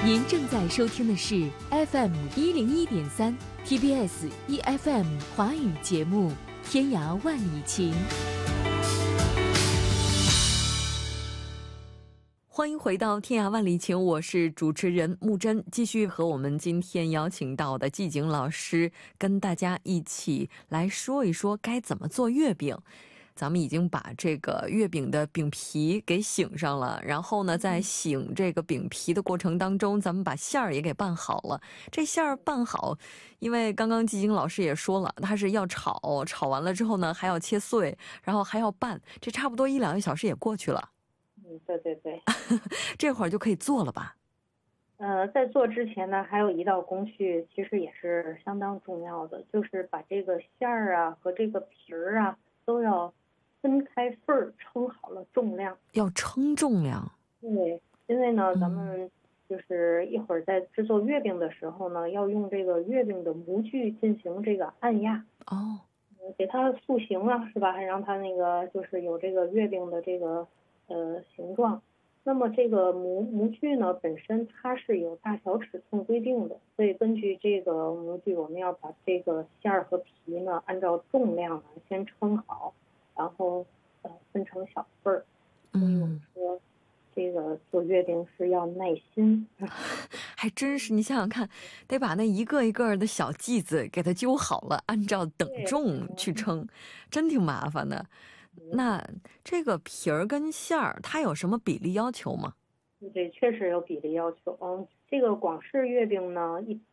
您正在收听的是 FM101.3 TBS EFM 华语节目《天涯万里情》。欢迎回到《天涯万里情》，我是主持人木真，继续和我们今天邀请到的季景老师跟大家一起来说一说该怎么做月饼。咱们已经把这个月饼的饼皮给醒上了，然后呢，在醒这个饼皮的过程当中，咱们把馅儿也给拌好了。这馅儿拌好，因为刚刚季景老师也说了，它是要炒，炒完了之后呢，还要切碎，然后还要拌，这差不多1-2个小时也过去了。 对对对。 这会儿就可以做了吧？ 在做之前呢，还有一道工序，其实也是相当重要的，就是把这个馅儿啊和这个皮儿啊都要分开份儿，称好了重量。 要称重量？ 对，因为呢，咱们就是一会儿在制作月饼的时候呢，要用这个月饼的模具进行这个按压。 哦。 给它塑形啊，是吧？还让它那个就是有这个月饼的这个形状。那么这个模具呢，本身它是有大小尺寸规定的，所以根据这个模具，我们要把这个馅儿和皮呢，按照重量先称好，然后分成小份儿。所以我们说这个做月饼是要耐心。 还真是，你想想看，得把那一个一个的小剂子给它揪好了，按照等重去称，真挺麻烦的。那这个皮儿跟馅儿它有什么比例要求吗？ 对，确实有比例要求。这个广式月饼呢，一